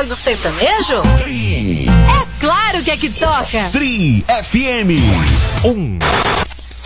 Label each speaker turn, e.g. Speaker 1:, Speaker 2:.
Speaker 1: melhor do sertanejo?
Speaker 2: Tri.
Speaker 1: É claro que é que toca.
Speaker 2: Tri FM.